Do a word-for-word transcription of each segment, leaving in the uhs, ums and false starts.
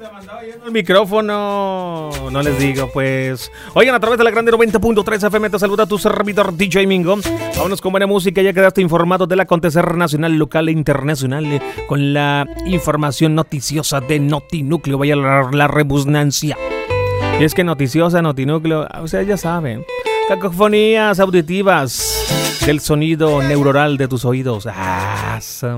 se me andaba yendo el micrófono. No les digo, pues. Oigan, a través de la grande noventa punto tres F M te saluda tu servidor D J Mingo. Vámonos con buena música. Ya quedaste informado del acontecer nacional, local e internacional eh, con la información noticiosa de Notinúcleo. Vaya la, la rebusnancia. Y es que noticiosa, Notinúcleo, ustedes ya saben. Cacofonías auditivas del sonido neuronal de tus oídos. Ah,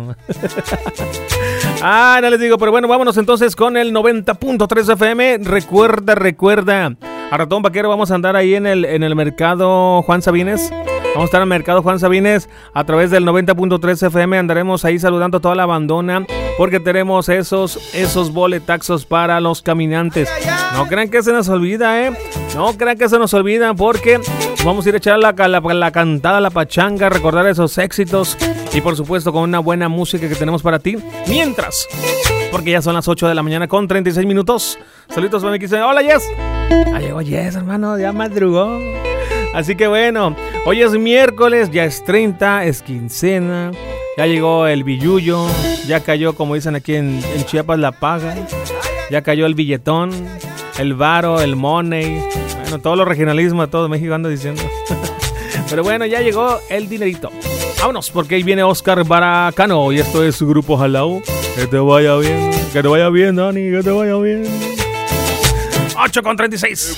ah, no les digo, pero bueno, vámonos entonces con el noventa punto tres F M. Recuerda, recuerda, a Ratón Vaquero vamos a andar ahí en el, en el mercado Juan Sabines. Vamos a estar en el mercado Juan Sabines a través del noventa punto tres F M. Andaremos ahí saludando a toda la bandona porque tenemos esos, esos boletaxos para los caminantes. No crean que se nos olvida, ¿eh? No crean que se nos olvida porque vamos a ir a echar la, la, la cantada, la pachanga, recordar esos éxitos y por supuesto con una buena música que tenemos para ti. Mientras, porque ya son las ocho de la mañana con treinta y seis minutos. Saludos, me dicen, hola Jess. Ah, llegó Jess, hermano, ya madrugó. Así que bueno, hoy es miércoles, ya es treinta, es quincena. Ya llegó el billuyo, ya cayó, como dicen aquí en, en Chiapas, la paga. Ya cayó el billetón, el varo, el money. Bueno, todos los regionalismos de todo México ando diciendo. Pero bueno, ya llegó el dinerito. Vámonos, porque ahí viene Oscar Baracano y esto es su grupo Jalao. Que te vaya bien, que te vaya bien, Dani, que te vaya bien. ocho con treinta y seis.